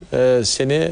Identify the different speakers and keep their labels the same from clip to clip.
Speaker 1: seni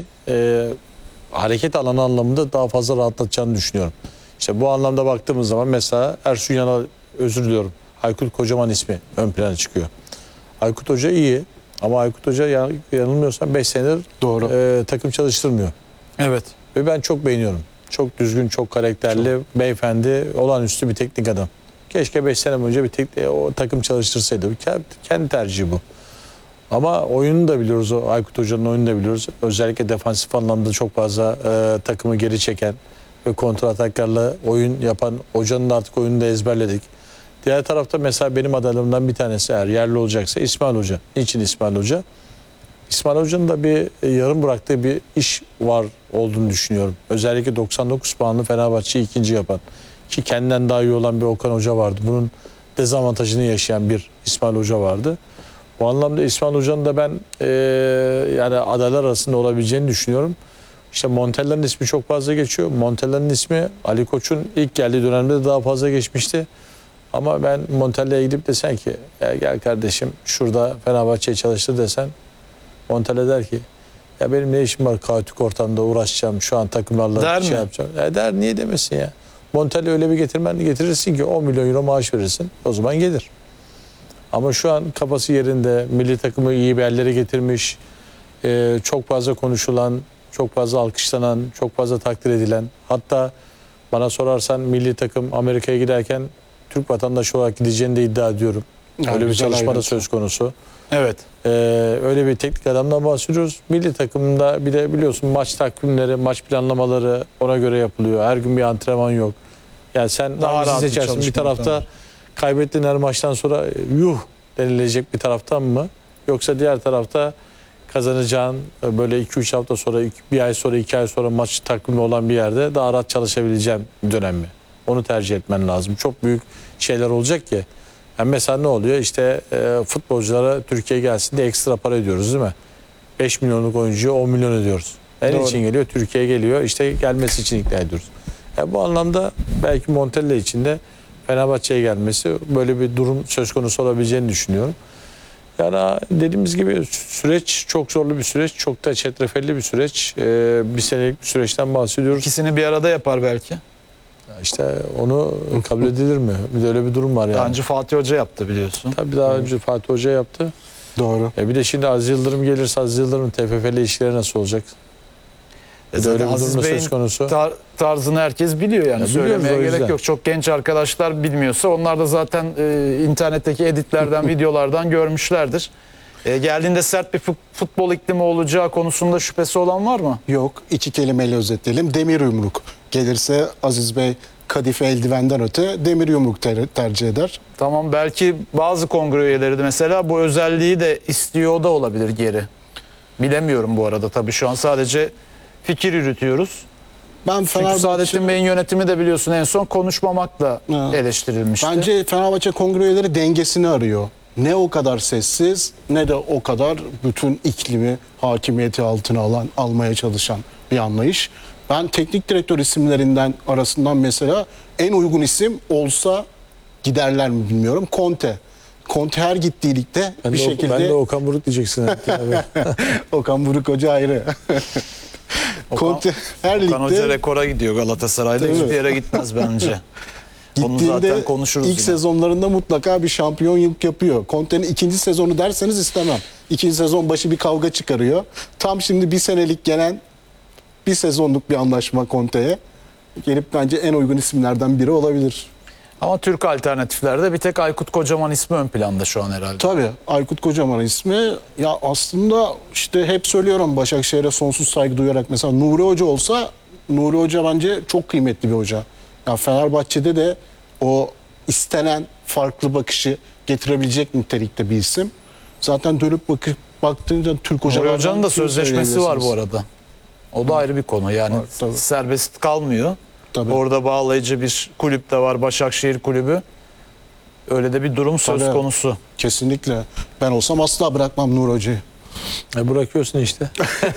Speaker 1: hareket alanı anlamında daha fazla rahatlatacağını düşünüyorum. İşte bu anlamda baktığımız zaman mesela Ersun Yanal, özür diliyorum, Aykut Kocaman ismi ön plana çıkıyor. Aykut Hoca iyi ama Aykut Hoca yanılmıyorsam 5 senedir takım çalıştırmıyor.
Speaker 2: Evet.
Speaker 1: Ve ben çok beğeniyorum. Çok düzgün, çok karakterli, beyefendi, olağanüstü bir teknik adam. Keşke 5 sene önce o takım çalıştırsaydı. Kendi tercihi bu. Ama oyunu da biliyoruz, o Aykut Hoca'nın oyunu da biliyoruz. Özellikle defansif anlamda çok fazla takımı geri çeken ve kontra ataklarla oyun yapan hocanın artık oyununu da ezberledik. Diğer tarafta mesela benim adaylarımdan bir tanesi, eğer yerli olacaksa İsmail Hoca. Niçin İsmail Hoca? İsmail Hoca'nın da bir yarım bıraktığı bir iş var olduğunu düşünüyorum. Özellikle 99 puanlı Fenerbahçe'yi ikinci yapan, ki kendinden daha iyi olan bir Okan Hoca vardı. Bunun dezavantajını yaşayan bir İsmail Hoca vardı. Bu anlamda İsmail Hoca'nın da ben yani adaylar arasında olabileceğini düşünüyorum. İşte Montella'nın ismi çok fazla geçiyor. Montella'nın ismi Ali Koç'un ilk geldiği dönemde de daha fazla geçmişti. Ama ben Montella'ya gidip desen ki gel kardeşim şurada Fenerbahçe'ye çalıştır desen, Montella der ki ya benim ne işim var kaotik ortamda uğraşacağım, şu an takımlarla
Speaker 2: der
Speaker 1: şey
Speaker 2: mi?
Speaker 1: yapacağım. Der, niye demesin ya. Montella öyle bir getirirsin ki 10 milyon euro maaş verirsin, o zaman gelir. Ama şu an kafası yerinde, milli takımı iyi bir yerlere getirmiş, çok fazla konuşulan, çok fazla alkışlanan, çok fazla takdir edilen, hatta bana sorarsan milli takım Amerika'ya giderken Türk vatandaşı olarak gideceğini de iddia ediyorum.
Speaker 3: Yani
Speaker 1: öyle bir çalışma da
Speaker 3: ayrıntı.
Speaker 1: söz konusu.
Speaker 2: Evet.
Speaker 1: Öyle bir teknik adamdan bahsediyoruz. Milli takımda bir de biliyorsun maç takvimleri, maç planlamaları ona göre yapılıyor. Her gün bir antrenman yok. Yani sen
Speaker 2: Daha
Speaker 1: hangisi
Speaker 2: rahat bir
Speaker 1: seçersin? Bir
Speaker 2: çalışma
Speaker 1: tarafta
Speaker 2: ortamı.
Speaker 1: kaybettiğin her maçtan sonra yuh denilecek bir taraftan mı? Yoksa diğer tarafta kazanacağın böyle 2-3 hafta sonra, bir ay sonra, 2 ay sonra maç takvimi olan bir yerde daha rahat çalışabileceğim bir dönem mi? Onu tercih etmen lazım. Çok büyük şeyler olacak ki. Yani mesela ne oluyor? İşte futbolculara Türkiye'ye gelsin de ekstra para ödüyoruz değil mi? 5 milyonluk oyuncuya 10 milyon ödüyoruz. Ne için geliyor? Türkiye'ye geliyor. İşte gelmesi için ikna ediyoruz. Yani bu anlamda belki Montella için de Fenerbahçe'ye gelmesi böyle bir durum söz konusu olabileceğini düşünüyorum. Yani dediğimiz gibi süreç çok zorlu bir süreç. Çok da çetrefelli bir süreç. Bir senelik bir süreçten bahsediyoruz.
Speaker 2: İkisini bir arada yapar belki.
Speaker 1: İşte onu kabul edilir mi? Bir de öyle bir durum var yani.
Speaker 2: Daha önce Fatih Hoca yaptı biliyorsun.
Speaker 1: Tabii daha önce Fatih Hoca yaptı.
Speaker 3: Doğru.
Speaker 1: Bir de şimdi Aziz Yıldırım gelirse Aziz Yıldırım'ın TFF ile ilişkileri nasıl olacak? Bir de öyle bir
Speaker 2: Aziz
Speaker 1: durum da
Speaker 2: Bey'in
Speaker 1: söz konusu.
Speaker 2: tarzını herkes biliyor yani.
Speaker 1: biliyoruz
Speaker 2: Söylemeye
Speaker 1: o
Speaker 2: gerek
Speaker 1: yüzden.
Speaker 2: yok. Çok genç arkadaşlar bilmiyorsa onlar da zaten internetteki editlerden, videolardan görmüşlerdir. Geldiğinde sert bir futbol iklimi olacağı konusunda şüphesi olan var mı?
Speaker 3: Yok. 2 kelimeyle özetleyelim. Demir yumruk. Gelirse Aziz Bey kadife eldivenden öte demir yumruk tercih eder.
Speaker 2: Tamam, belki bazı kongre üyeleri de mesela bu özelliği de istiyor da olabilir geri. Bilemiyorum bu arada, tabii şu an sadece fikir yürütüyoruz.
Speaker 3: Ben
Speaker 2: Çünkü Saadettin Bey'in yönetimi de biliyorsun en son konuşmamakla eleştirilmişti.
Speaker 3: Bence Fenerbahçe kongre üyeleri dengesini arıyor. Ne o kadar sessiz ne de o kadar bütün iklimi hakimiyeti altına almaya çalışan bir anlayış. Ben teknik direktör isimlerinden arasından mesela en uygun isim olsa giderler mi bilmiyorum. Conte. Conte her gittiği ligde
Speaker 1: Ben
Speaker 3: bir
Speaker 1: de,
Speaker 3: şekilde...
Speaker 1: Ben de Okan Buruk diyeceksin.
Speaker 3: Okan Buruk Hoca ayrı. Conte her ligde...
Speaker 2: Okan Hoca rekora gidiyor Galatasaray'da.
Speaker 3: Tabii.
Speaker 2: Hiçbir yere gitmez bence. Onu zaten
Speaker 3: Gittiğinde
Speaker 2: konuşuruz
Speaker 3: ilk
Speaker 2: yine.
Speaker 3: sezonlarında mutlaka bir şampiyonluk yapıyor. Conte'nin ikinci sezonu derseniz istemem. İkinci sezon başı bir kavga çıkarıyor. Tam şimdi bir senelik gelen bir sezonluk bir anlaşma Conte'ye. Gelip bence en uygun isimlerden biri olabilir.
Speaker 2: Ama Türk alternatiflerde bir tek Aykut Kocaman ismi ön planda şu an herhalde.
Speaker 3: Tabii Aykut Kocaman ismi. Ya aslında işte hep söylüyorum, Başakşehir'e sonsuz saygı duyarak, mesela Nuri Hoca olsa, Nuri Hoca bence çok kıymetli bir hoca. Ya Fenerbahçe'de de o istenen farklı bakışı getirebilecek nitelikte bir isim. Zaten dönüp baktığınca Türk
Speaker 2: Nuri
Speaker 3: hocalardan
Speaker 2: Hoca'nın da
Speaker 3: kim
Speaker 2: sözleşmesi var bu
Speaker 3: söyleyebilirsiniz?
Speaker 2: arada. O da ayrı bir konu yani.
Speaker 3: Var, tabii.
Speaker 2: Serbest kalmıyor.
Speaker 3: Tabii.
Speaker 2: Orada bağlayıcı bir kulüp de var, Başakşehir kulübü. Öyle de bir durum söz
Speaker 3: Tabii.
Speaker 2: konusu.
Speaker 3: Kesinlikle. Ben olsam asla bırakmam Nuri Hoca'yı.
Speaker 1: Bırakıyorsun işte.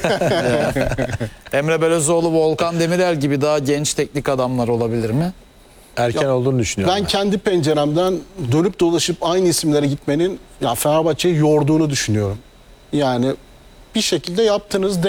Speaker 2: Emre Belözoğlu, Volkan Demirel gibi daha genç teknik adamlar olabilir mi?
Speaker 1: Erken olduğunu düşünüyorum.
Speaker 3: Ben kendi penceremden dönüp dolaşıp aynı isimlere gitmenin ya Fenerbahçe'yi yorduğunu düşünüyorum. Yani bir şekilde yaptınız,